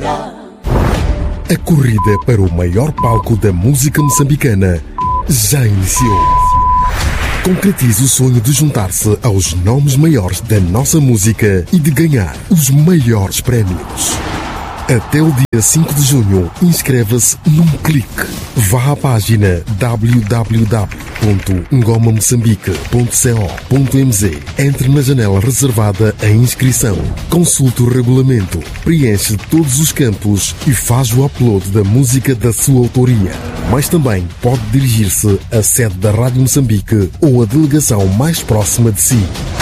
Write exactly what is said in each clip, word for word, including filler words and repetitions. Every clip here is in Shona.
vida. A corrida para o maior palco da música moçambicana já iniciou. Concretize o sonho de juntar-se aos nomes maiores da nossa música e de ganhar os maiores prémios. Até o dia cinco de junho, inscreva-se num clique. Vá à página w w w ponto ngoma moçambique ponto co ponto m z. Entre na janela reservada à inscrição. Consulte o regulamento, preenche todos os campos e faz o upload da música da sua autoria. Mas também pode dirigir-se à sede da Rádio Moçambique ou à delegação mais próxima de si.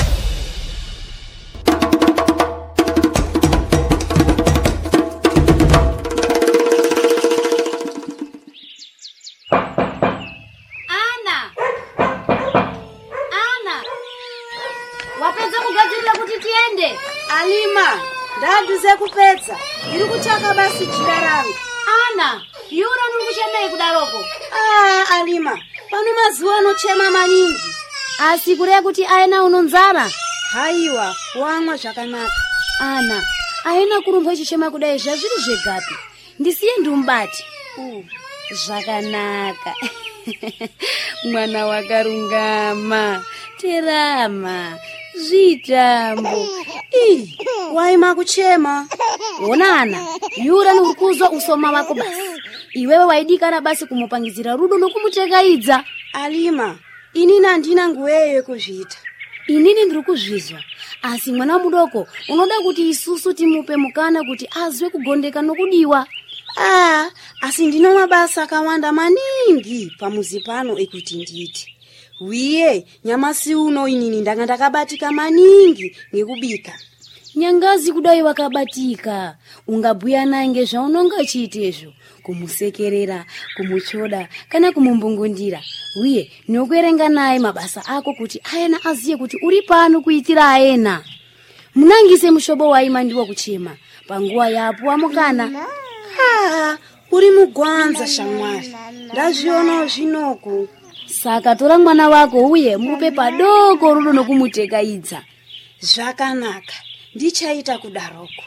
Alima, ndaduze kupedza. Iri kuchaka basi jira rangu. Ana, yura nuri kuchemei kudaroko. Ah, Alima, pano mazuva anochema maningi. Asi kure kuti aina unonzara. Haiwa, wamwa zvakanaka. Ana, aina kurumba chichema kudai zvazviri zvegapi. Ndisiye ndumbati. Uh, zvakanaka. Mwana wakarungama, terama, zvitambo. Ih, waima kuchema. Onana, yura nurikuzwa usoma wako basi. Iwewe waidikana basi kumupangizira rudo nokumuchekaidza. Alima, inini andina nguweyo kuzvita. Inini ndiri kuzvizwa. Asi mwana mudoko, unoda kuti isusu timupe mukana kuti azwe kugondeka nokudiwa. Ah, asi ndino mabasa akawanda maningi pamuzi pano ekuti nditi. Wiye, nyamasi uno inini ndanga ndakabatika maningi ngekubika. Nyangazi kudai wakabatika. Ungabhuya nange zvaunonga chiitezvo. Kumusekerera, kumuchoda, kana kumumbungundira. Wiye, nokuerenga naye mabasa ako kuti ayena aziye kuti uri pano kuitira ayena. Munangise mushobo waima ndiwo kuchema. Panguwa yapo wamukana. Ah, uri mugwanza shamwari. Ndazviona zvinoku. Saka tora mwana wako uye mupe padoko rudo nokumutekaidza. Zvakanaka. Ndichaita kudaroko.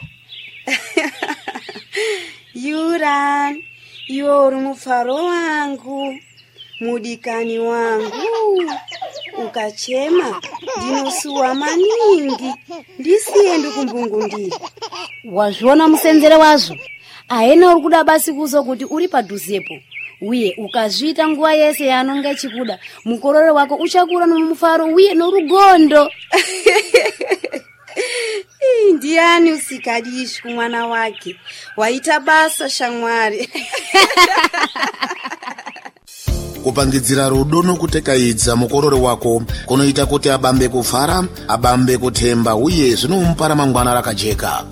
Yuran, iwe uri mufaro wangu, mudikani wangu. Ukachema, ndinosuwa maningi. Ndisiye ndikumbungundira. Wazviona musenzere wazvo. Aena uri kuda basi kuzo kuti uri padhuzepo. Uye ukazvita nguwa yese yanonga chikuda, mukorore wako uchakura nomufaro uye norugondo. Ndiani usikadishi kumwana wake. Waita basa shamwari. Kupangidzira rudo nokutekaidza mukorore wako kunoita kuti abambe kufara, abambe kutemba uye zvinomupa ramangwana rakajeka.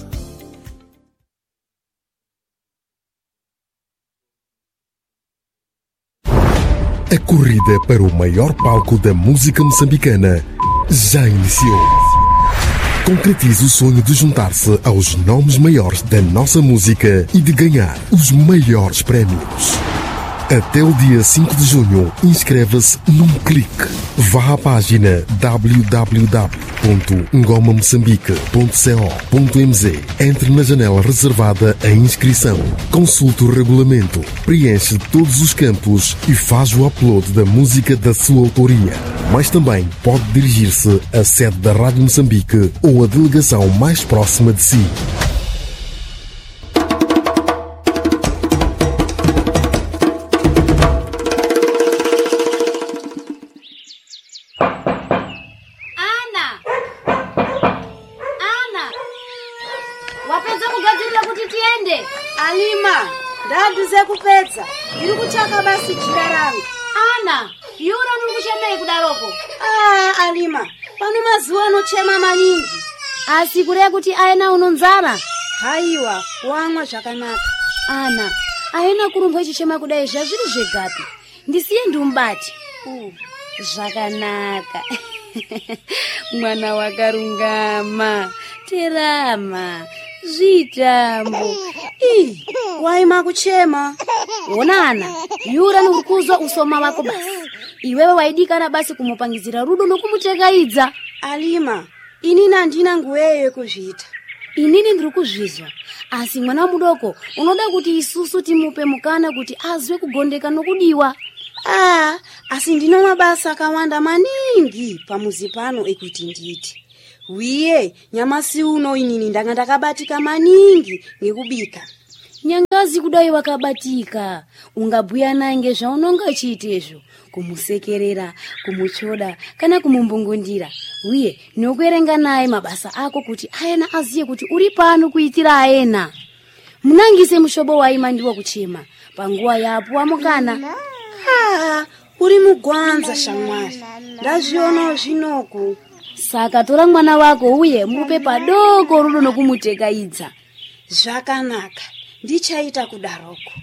A corrida para o maior palco da música moçambicana já iniciou. Concretize o sonho de juntar-se aos nomes maiores da nossa música e de ganhar os maiores prémios. Até o dia cinco de junho, inscreva-se num clique. Vá à página w w w ponto ngoma moçambique ponto co ponto m z. Entre na janela reservada à inscrição. Consulte o regulamento, preenche todos os campos e faz o upload da música da sua autoria. Mas também pode dirigir-se à sede da Rádio Moçambique ou à delegação mais próxima de si. Alima, ndaduze kupedza. Iri kuchaka basi jira rangu. Ana, yura nuri kuchemei kudaroko. Ah, Alima, pano mazuva anochema maningi. Asi kure kuti aina unonzara. Haiwa, wamwa zvakanaka. Ana, aina kurumba chichema kudai zvazviri zvegapi. Ndisiye ndumbati. Uh, zvakanaka. Mwana wakarungama, terama, zvitambo. Ih, waima kuchema. Onana, yura nurikuzwa usoma wako basi. Iwewe waidikana basi kumupangizira rudo nokumuchekaidza. Alima, inini andina nguweyo kuzvita. Inini ndiri kuzvizwa. asi mwana mudoko unoda kuti isusu timupe mukana kuti azwe kugondeka nokudiwa. Ah, asi ndino mabasa akawanda maningi pamuzi pano ekuti nditi. Wiye, nyamasi uno inini ndanga ndakabatika maningi ngekubika. Nyangazi kudai wakabatika, ungabuya naye ngezvaunonga chiitezvo, kumusekerera, kumuchoda, kana kumumbungundira. Wiye, nokuerenga naye mabasa ako kuti ayena aziye kuti uri pano kuitira ayena. Munangise mushobo waima ndiwo kuchema, panguwa yapo wamukana. Ah, uri mugwanza shamwari, ndazviona zvinoku. Saka tora mwana wako uye mupe padoko rudo nokumutekaidza. Zvakanaka, ndichaita kudaroko.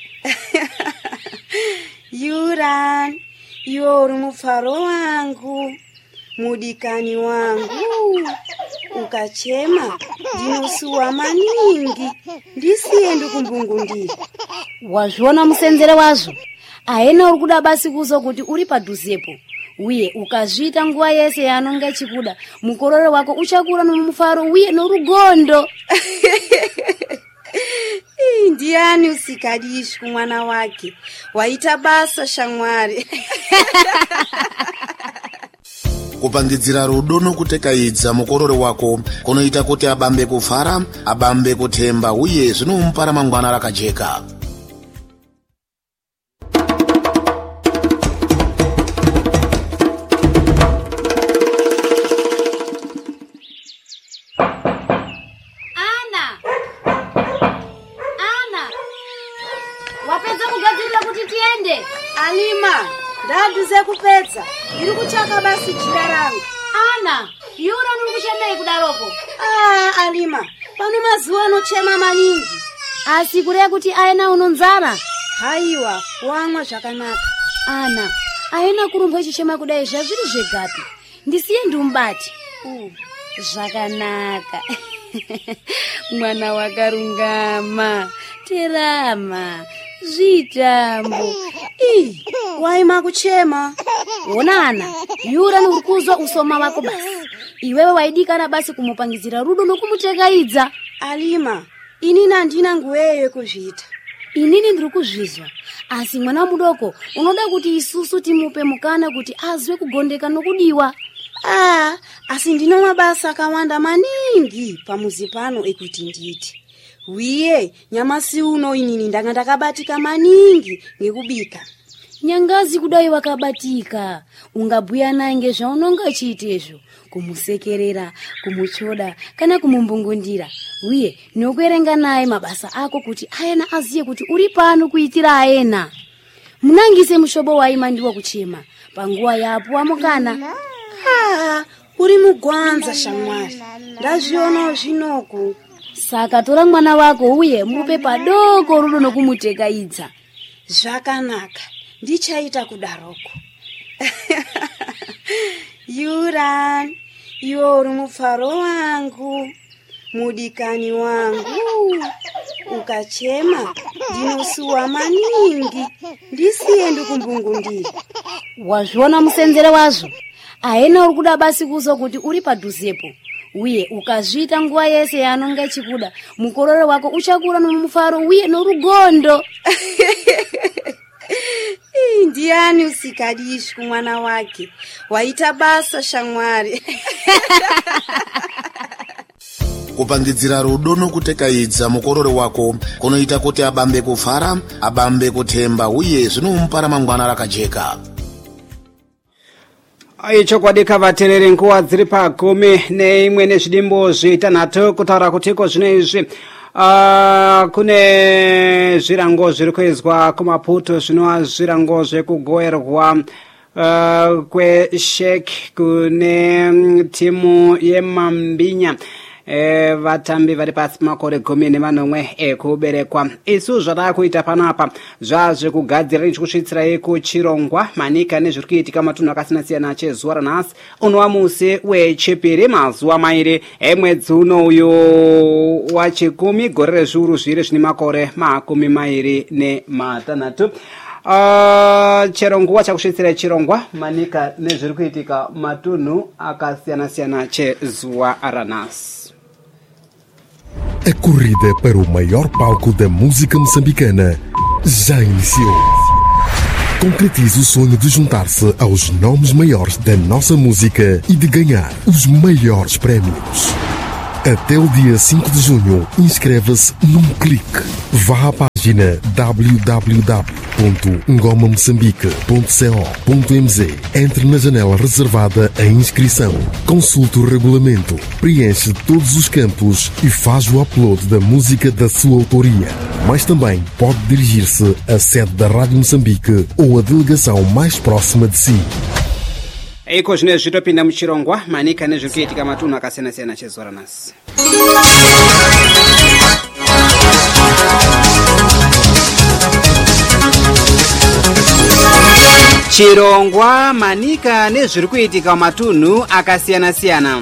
Yuran, iwe uri mupfaro wangu, mudikani wangu. Ukachema, ndinosuwa maningi, ndisiye ndikumbungundira. Wazviona musenzere wazvo? Aena uri kuda basi kuzo kuti uri padhuzepo. Uye ukazvita nguwa yese yanonga chikuda, mukororo wako uchakura nomufaro uye norugondo. Ndiani usikadishi kumwana wake, waita basa shamwari. Kupangidzira rudo nokutekaidza mukororo wako kunoita kuti abambe kufara, abambe kuthemba uye zvinomupa ramangwana rakajeka. Alima, ndaduze kupedza. Iri kuchaka basi jira rangu. Ana, yura nungushemei kudaroko. Ah, Alima, pano mazuwa anochema maningi. Asi kureya kuti aena unonzara. Haiwa, wamwa zvakanaka. Ana, aena kurumba chichema kudai zvazviri zvegapi. Ndisiye ndumbati. Uh, zvakanaka. Mwana wakarungama, terama, zvitambo. Ii, waima kuchema. Onana, yura nurikuzwa usoma wako basi. Iwewe waidikana basi kumupangizira rudo nokumutekaidza. Alima, inini andina nguweyo kuzvita. Inini ndiri kuzvizwa. Asi mwana mudoko unoda kuti isusu timupe mukana kuti azwe kugondeka nokudiwa. Ah, asi ndino mabasa akawanda maningi pamuzi pano ekuti nditi. Wiye, nyamasi uno inini ndanga ndakabatika maningi ngekubika. Nyangazi kudai wakabatika, ungabuya naye ngezvaunonga chiitezvo, kumusekerera, kumuchoda, kana kumumbungundira. Wiye, nokuerenga naye mabasa ako kuti ayena aziye kuti uri pano kuitira ayena. Munangise mushobo waima ndiwo kuchema, panguwa yapo wamukana. Ah, uri mugwanza shamwari, ndazviona zvinoku. Saka tora mwana wako uye mupe padoko rudo nokumutekaidza. Zvakanaka, ndichaita kudaroko. Yuran, iwe uri mupfaro wangu, mudikani wangu. Ukachema, ndinosuwa maningi, ndisiye ndikumbungundira. Wazviona musenzere wazvo? Aena uri kuda basi kuzo kuti uri padhuzepo. Uye ukazvita nguwa yese yanonga chikuda, mukororo wako uchakura nomufaro uye norugondo. Ndiani usikadishi kumwana wake, waita basa shamwari. Kupangidzira rudo nokutekaidza mukororo wako kunoita kuti abambe kufara, abambe kuthemba uye zvinomupa ramangwana rakajeka. Aichokwadi kavaterere nguva dziri pagumi neimwe nezvidimbo zvitanhatu kutaura kutiko zvino izvi uh, kune zvirango zviri kuizwa kumaputo zvinova zvirango zvekugoverwa uh, kweshek kune timu yemambinya E, vatambi vari pasi makore gumi nemanomwe ekuberekwa. Isu zvada kuita panapa zvazvekugadzira ichikusvitsira kuchirongwa manika nezviri kuitika matunhu akasiyana-siyana chezuva ranhasi unova musi wechipiri mazuva mairi emwedzi uno uyu wachikumi gore rezviuru zviviri zvine makore makumi mairi nematanhatu. Uh, chirongwa chakusvitsira chirongwa manika nezviri kuitika matunhu akasiyana-siyana chezuva ranhasi. A corrida para o maior palco da música moçambicana já iniciou. Concretize o sonho de juntar-se aos nomes maiores da nossa música e de ganhar os maiores prémios. Até o dia cinco de junho, inscreva-se num clique. Vá à página w w w ponto ngoma moçambique ponto co ponto m z. Entre na janela reservada à inscrição. Consulte o regulamento, preenche todos os campos e faz o upload da música da sua autoria. Mas também pode dirigir-se à sede da Rádio Moçambique ou à delegação mais próxima de si. Iko zvine zvitopinda muchirongwa manika nezvikuitika matunhu akasiyana-siyana chezora nasi. Chirongwa manika nezvirikuitika matunhu akasiyana-siyana.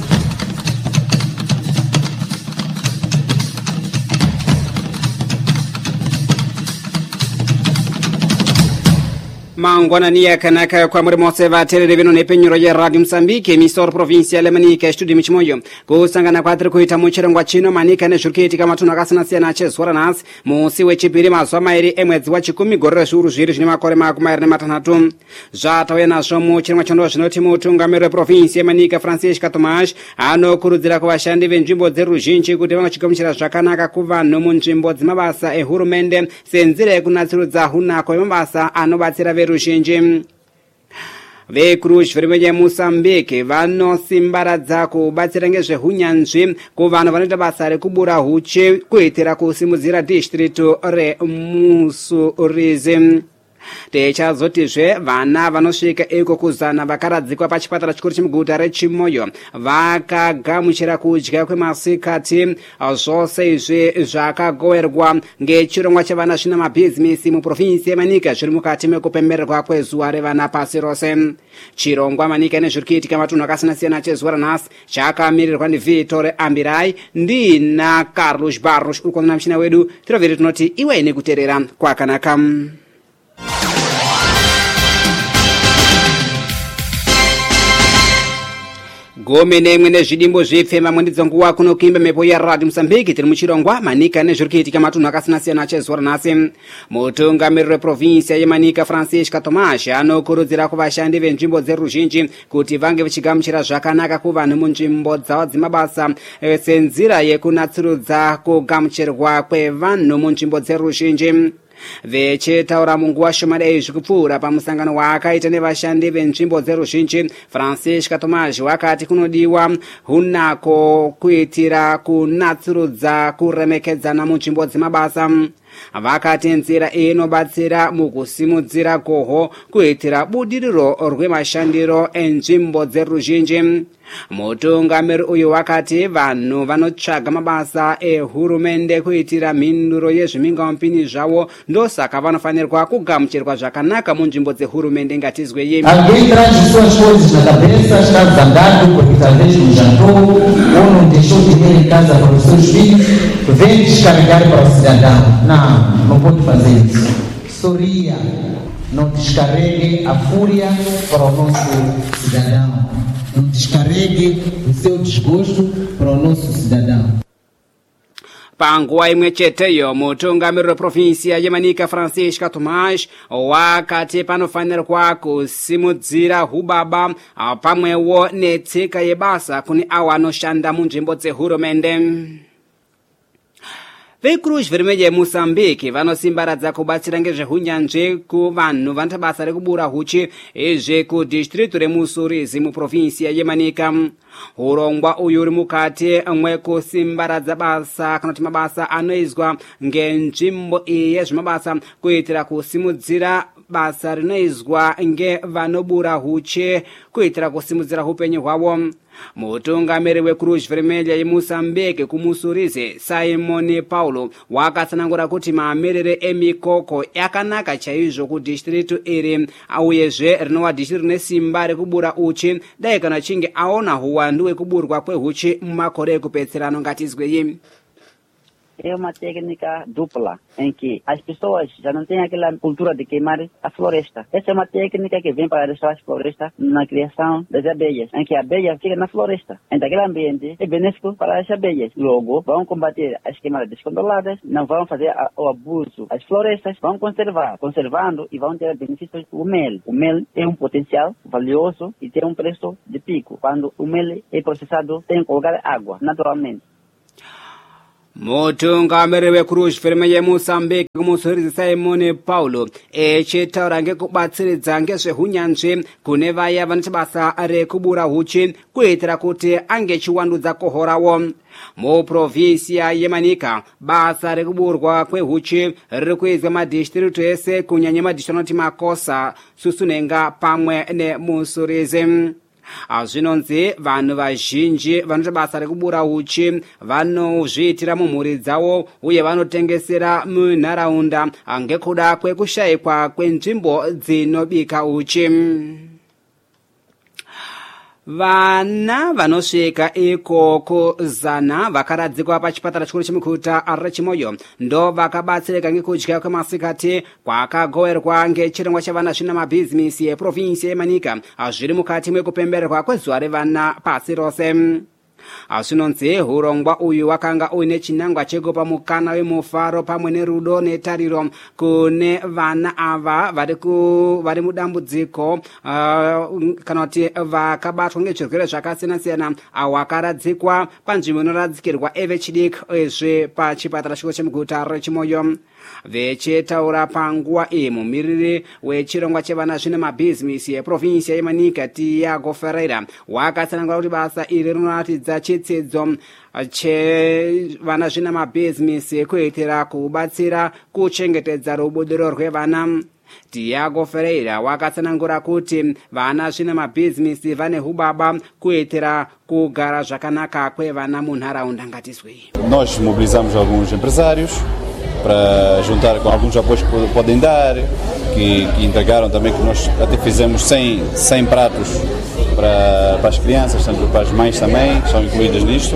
mangwanani yakanaka kwa muri mose vaterere vino nepenyuro ya Radio Mozambique emisor provincial manika studio michimoyo kusangana kwatiri kuita muchirongwa chino manika nezvirikuitika matunhu akasiyana-siyana chezora nasi musi wechipiri mazuva mairi emwedzi wachikumi gore rezviuru zviri zvine makore makumi mairi nematanhatu zvatauya nazvo muchirongwa chondo zvinoti mutungamiri weprovinsi yemanika Francisca Tomás anokurudzira kuvashandi venzvimbo dzeruzhinji kuti vanochigamuchira zvakanaka kuvanhu munzvimbo dzemabasa ehurumende senzira yekunatsirudza hunako yemabasa anobatsira veruzhinji. Vecruz Vermelha Moçambique vanosimbaradza kubatsira ngezvehunyanzvi kuvanhu vanoita basa rekubura huche kuitira kusimudzira distrito reMusurizi. Techazotizve vana vanosvika iko kuzana vakaradzikwa pachipatara chikuru chemuguta reChimoyo vakagamuchira kudya kwemasikati. Zvose izvi zvakagoverwa ngechirongwa chevana zvina mabhizimisi muprovinsi yemanika zviri mukati mekupembererwa kwezuva revana pasi rose. Chirongwa manika nezvirikuitika matunhu akasiyana-siyana chezuva ranhasi chakamirirwa ndiVitore Ambirai ndina Carlos Barros uri kuona muchina wedu tiroviri tinoti iwe nekuteerera kwakanaka. Gome nemwe nezvidimbo zvepfema mwendidzo nguva kuno kuimba mepo ya Radio Mozambique tiri muchirongwa manika nezvirikuitika matunhu akasiyana-siyana chezuva ranhasi. Mutungamiri weprovinsi yemanika Francisca Tomás anokurudzira kuvashandi venzvimbo dzeruzhinji kuti vange vachigamuchira zvakanaka kuvanhu munzvimbo dzavo dzemabasa senzira yekunatsirudza kugamuchirwa kwevanhu munzvimbo dzeruzhinji. Vechitaura munguva shomari zvekupfuura pamusangano waakaita nevashandi venzvimbo dzeruzhinji, Francisca Tomás wakati kunodiwa hunako kuitira kunatsirudza kuremekedzana munzvimbo dzemabasa. Vakati nzira inobatsira mukusimudzira goho kuitira budiriro rwemashandiro enzvimbo dzeruzhinji. Mutungamiri uyu wakati vanhu vanotsvaga mabasa ehurumende kuitira mhinduro yezvimingamupini zvavo ndosaka vanofanirwa kugamuchirwa zvakanaka munzvimbo dzehurumende. Ngatizwei. Alguém traz as suas coisas na cabeça, está zangado porque talvez não jantou ou não deixou dinheiro em casa para os seus filhos, vem descarregar para o cidadão. Não, não pode fazer isso. Sorria, não descarregue a fúria para o nosso cidadão. Não descarregue o seu desgosto para o nosso cidadão. Panguva imwe cheteyo mutungamiri weprovinsi yemanika Francisca Tomás wakati panofanirwa kusimudzira ubaba pamwewo netsika yebasa kune avo anoshanda munzvimbo dzehurumende. Vecruz Vermelha Moçambique vanosimbaradza kubatsira ngezvehunyanzvi kuvanhu vanoita basa rekubura huchi izvi kudistrito reMusurizi muprovinsi yemanika. Urongwa uyu uri mukati mwekusimbaradza basa kana kuti mabasa anoizwa ngenzvimbo iyi yezvemabasa kuitira kusimudzira basa rinoizwa ngevanobura huchi kuitira kusimudzira upenyu hwavo. Mutungamiri weCruz Vermelha yeMoçambique kuMusurizi Simon Paulo wakatsanangura kuti maamirire emikoko yakanaka chaizvo kudistrito iri uyezve rinova distrito rine simba rekubura uchi dai kana chinge aona huwandu hwekuburwa kwehuchi mumakore ekupedzisira. Ngatizwei. é uma técnica dupla, em que as pessoas já não têm aquela cultura de queimar a floresta. Essa é uma técnica que vem para restaurar a floresta na criação das abelhas, em que a abelha fica na floresta. Então, aquele ambiente é benéfico para as abelhas. Logo, vão combater as queimadas descontroladas, não vão fazer a, o abuso das florestas, vão conservar, conservando e vão ter benefícios do mel. O mel tem um potencial valioso e tem um preço de pico. Quando o mel é processado, tem que colocar água, naturalmente. Mutungamiri wekuru firme yeMozambique kumusurizi Simon Paulo echitaura ngekubatsiridza ngezvehunyanzvi kune vaya vanoita basa rekubura huchi kuitira kuti ange chiwandudza kohorawo. Muprovinsia yeManika basa rekuburwa kwehuchi riri kuizwa madhistritu ese kunyanya madhistritu anoti Makosa, Susunenga pamwe neMusurizi. Azvinonzi vanhu vazhinji vanoita basa rekubura huchi vanozviitira mumhuri dzavo uye vanotengesera munharaunda ngekuda kwekushayikwa kwenzvimbo dzinobika huchi. Vana vanosvika ikoko zana vakaradzikwa pachipatara chikuru chemuguta reChimoyo ndo vakabatsirika ngekudya kwemasikati kwakagoverwa ngechirongwa chavana zvina mabhizimusi eprovinsi yeManika zviri mukati mwekupembererwa kwezuva revana pasi rose. Azvinonzi urongwa uyu wakanga uine chinangwa chekupa mukana wemufaro pamwe nerudo netariro kune vana ava vari ku vari mudambudziko uh, kana kuti vakabatwa ngezvirwere zvakasiyana-siyana vakaradzikwa panzvimbo inoradzikirwa evechidiki ezve pachipatara chikuru chemuguta reChimoyo. Vechitaura panguva iyi mumiriri wechirongwa chevana zvine mabhizimusi eprovinsi yeManika Tiago Ferreira wakatsanangura kuti basa iri rinoratidza chitsidzo chevana zvine mabhizimusi kuitira kubatsira kuchengetedza rubudiro rwevana. Tiago Ferreira wakatsanangura kuti vana zvine mabhizimusi vane hubaba kuitira kugara zvakanaka kwevana munharaunda. Ngatizwe. Nós mobilizamos alguns empresários para juntar com alguns apoios que podem dar, que, que entregaram também, que nós até fizemos cem, cem pratos para, para as crianças, tanto para as mães também, que são incluídas nisto.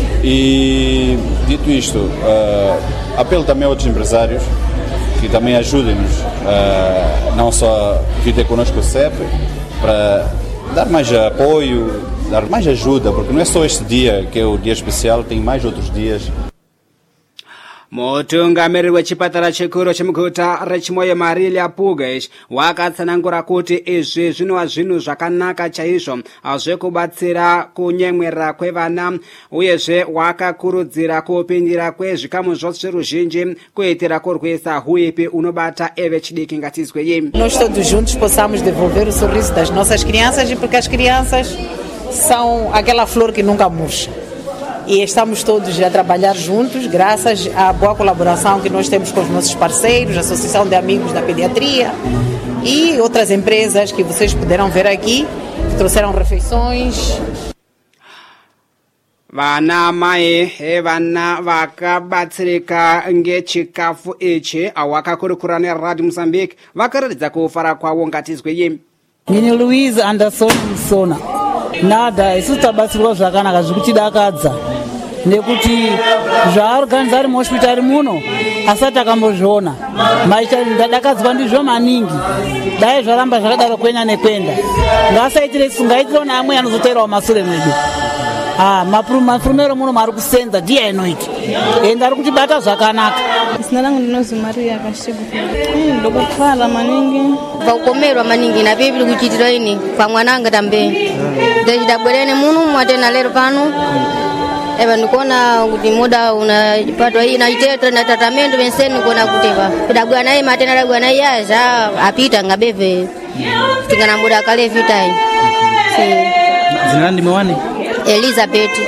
E, dito isto, uh, apelo também a outros empresários que também ajudem-nos, uh, não só vir ter connosco o C E P, para dar mais apoio, dar mais ajuda, porque não é só este dia que é o dia especial, tem mais outros dias. Mutungamiri wechipatara chikuru chemuguta reChimoyo Marilia Pugas wakatsanangura kuti izvi zvinova zvinhu zvakanaka chaizvo zvekubatsira kunyemwerera kwevana uyezve wakakurudzira kupindira kwezvikamu zvose zveruzhinji kuitira kurwisa huipi unobata evechidiki. Ngatizwei. Nós todos juntos possamos devolver o sorriso das nossas crianças, e porque as crianças são aquela flor que nunca murcha. E estamos todos a trabalhar juntos, graças à boa colaboração que nós temos com os nossos parceiros, a Associação de Amigos da Pediatria e outras empresas que vocês puderam ver aqui, que trouxeram refeições. Vana mai vana vakabatsirika ngechikafu ichi awakakurukura neRadio Mozambique vakaratidza kufara kwavo. Ngatizwei. Ndini Louise Anderson Musona. Nada, isu tabatsirwa zvakanaka zvikutidakadza nekuti zvaorganiza ari muhospitari muno asati akambozviona. Maita ndadakadzwa ndizvo maningi. Dai zvaramba zvakadaro kwenya nekwenda. Ngasaitire sungaitiro neamwe anozoteerawo masure mwedu. Ah, mapurumero muno mari kusenza ndiye inoita. Ende ari kutibata zvakanaka. Zina langu ndinozi Maria Kashibu. Ndokukhala maningi. Vakukomerwa maningi na bibili kuchitira ini kwa mwananga tambe. Ndachidabwerene muno mwatena lero pano. Eba ndikona kuti muda unapatwa hii na itete na tratamento penseni kuona kuteva. Kidabwa naye matena dabwa naye yaza apita ngabeve. Tingana muda kale vitai. Zina ndimewani Elizabeth.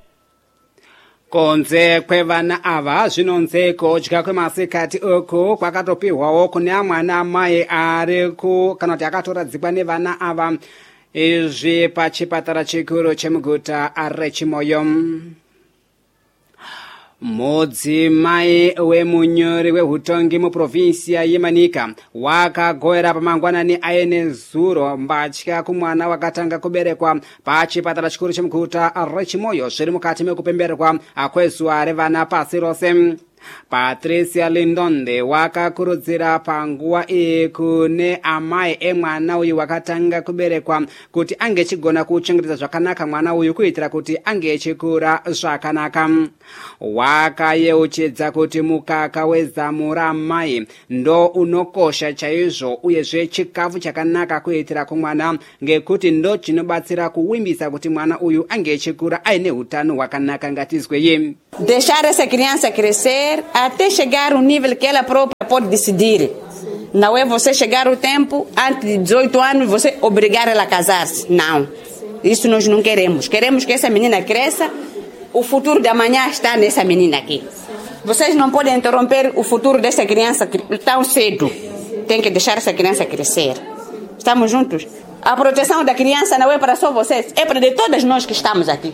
Konze kwevana ava zvinonze kudya kwemasikati uku kwakatopihwawo kune mwana mai ari ku kana kuti akatoradzikwa nevana ava izvi pachipatara chikuru chemuguta reChimoyo. Mudzimai wemunyori wehutongi muprovinsia yeManika wakagowera pamangwanani aine zuro mbatya kumwana wakatanga kuberekwa pachipatara chikuru chemuguta reChimoyo zviri mukati mekupemberwa kwezuva revana pasi rose. Patricia Lindonde wakakurudzira panguva iyi kune amai emwana uyu wakatanga kuberekwa kuti ange chigona kuchengetedza zvakanaka mwana uyu kuitira kuti ange chikura zvakanaka. Wakayeuchidza kuti mukaka wezamu ramai ndo unokosha chaizvo uyezve chikafu chakanaka kuitira kumwana ngekuti ndo chinobatsira kuwimbisa kuti mwana uyu ange chikura aine hutano hwakanaka. Ngatizwei. Deixar essa criança crescer até chegar ao nível que ela própria pode decidir. Não é você chegar ao tempo, antes de dezoito anos, você obrigar ela a casar-se. Não. Isso nós não queremos. Queremos que essa menina cresça. O futuro de amanhã está nessa menina aqui. Vocês não podem interromper o futuro dessa criança tão cedo. Tem que deixar essa criança crescer. Estamos juntos? A proteção da criança não é para só vocês, é para de todas nós que estamos aqui.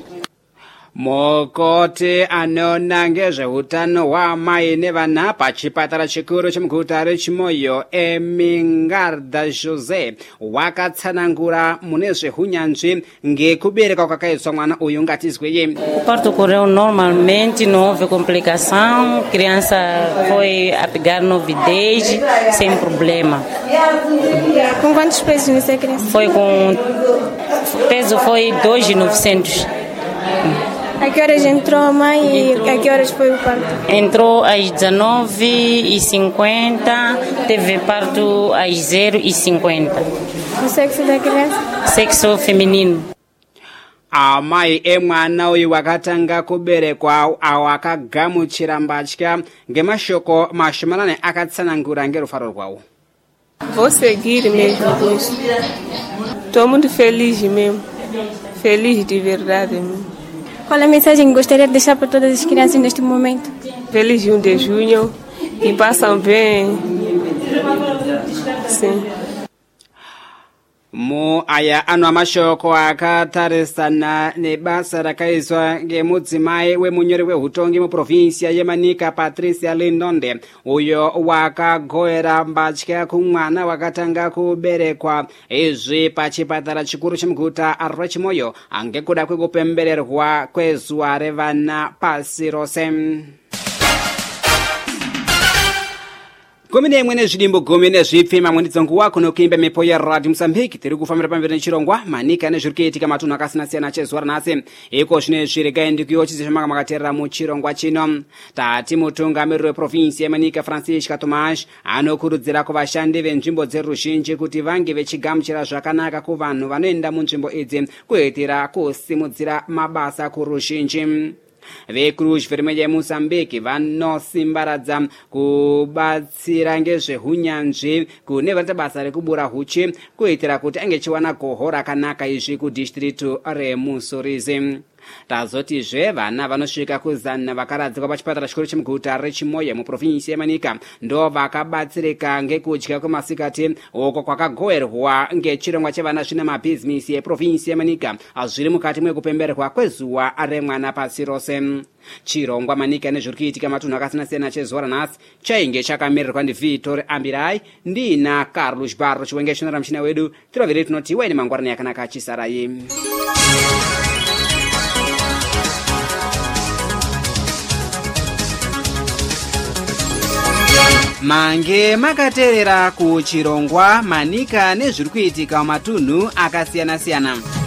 Mukoti anona ngezveutano hwamai nevana pachipatara chikuru chemuguta reChimoyo Emingarda Jose wakatsanangura mune zvehunyanzvi ngekubereka kwakaizwa mwana uyu. Ngatizwei. O parto ocorreu normalmente, não houve complicação, a criança foi a pegar novidez sem problema. Com quantos pesos você cresceu? Foi com peso foi dois mil e novecentos. A que horas entrou a mãe e a que horas foi o parto? Entrou às dezenove e cinquenta, teve parto às zero e cinquenta. O sexo da criança? Sexo feminino. Amai emwana uyu wakatanga kuberekwa awakagamuchira mbatya ngemashoko mashomanane akatsanangura ngerufaro rwawo. Vou seguir mesmo com isso. Estou muito feliz mesmo. Feliz de verdade mesmo. Qual a mensagem que gostaria de deixar para todas as crianças neste momento? Feliz um de junho, que passam bem. Sim. Mu aya ano amashoko akatarisana nebasa rakaizwa ngemudzimai wemunyori wehutongi muprovinsia yeManika Patricia Lindonde uyo wakagowera mbatya kumwana wakatanga kuberekwa izvi pachipatara chikuru chemuguta reChimoyo angekuda kwekupembererwa kwezuva revana pasi rose. Gumi nemwe nezvidimbo gumi nezvipfi mamwenidzo nguwa kuno kuimba mepo yeRadio Mozambique tiri kufambira pamberi nechirongwa Manika nezviri kuitika matunhu akasiyana-siyana chezuva ranhasi. Iko zvine zviri gaindikuyo chizvo makateerera muchirongwa chino. Tati mutungamiriri weprovinsi yeManika Francisca Tomás anokurudzira kuvashandi venzvimbo dzeruzhinji kuti vange vechigamuchira zvakanaka kuvanhu vanoenda munzvimbo idzi kuitira kusimudzira mabasa kuruzhinji. Vecruz Vermelha yeMozambique vanosimbaradza kubatsira ngezvehunyanzvi kune vanoita basa rekubura huchi kuitira kuti ange chiwana goho rakanaka izvi kudistritu reMusurizi. Tazotizve vana vanosvika kuzana vakaradzikwa pachipatara chikuru chemuguta reChimoyo muprovinsi yeManika ndo vakabatsirika ngekudya kwemasikati uko kwakagoverwa ngechirongwa chevana zvina mabhizinisi eprovinsi yeManika zviri mukati mwekupembererwa kwezuva remwana pasi rose. Chirongwa Manika nezviri kuitika matunhu akasiyana-siyana chezuva ranhasi chainge chakamirirwa ndiVitor Ambirai ndina Carlos Barro chiwenge chinora muchina wedu tirovere tinoti waine mangwarani yakanaka chisarai. Mange makateerera kuchirongwa Manika nezviri kuitika matunhu akasiyana-siyana.